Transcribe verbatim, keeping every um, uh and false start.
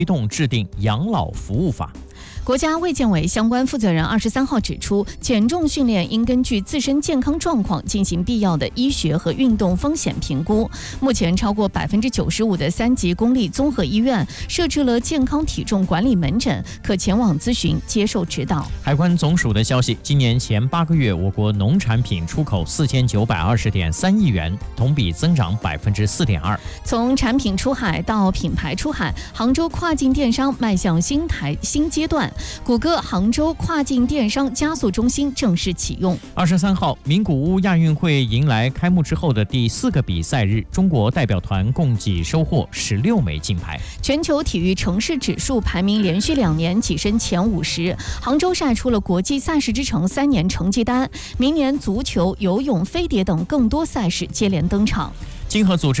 推动制定养老服务法。 国家卫健委相关负责人二十三号指出，减重训练应根据自身健康状况进行必要的医学和运动风险评估。目前，超过百分之九十五的三级公立综合医院设置了健康体重管理门诊，可前往咨询接受指导。 海关总署的消息，今年前八个月，我国农产品出口四千九百二十点三亿元，同比增长百分之四点二。 从产品出海到品牌出海，杭州跨境电商迈向新台新阶段。谷歌杭州跨境电商加速中心正式启用。 二十三号，名古屋亚运会迎来开幕之后的第四个比赛日，中国代表团共计收获十六枚金牌。 全球体育城市指数排名连续两年跻身前五十，杭州晒出了国际赛事之城三年成绩单。明年足球、游泳、飞碟等更多赛事接连登场。 经合组织